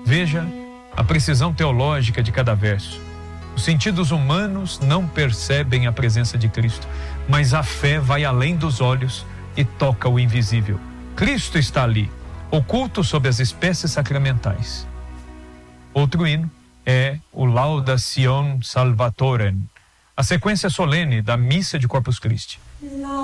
Veja a precisão teológica de cada verso. Os sentidos humanos não percebem a presença de Cristo, mas a fé vai além dos olhos e toca o invisível. Cristo está ali, oculto sob as espécies sacramentais. Outro hino é o Laudationem Salvatorem, a sequência solene da missa de Corpus Christi.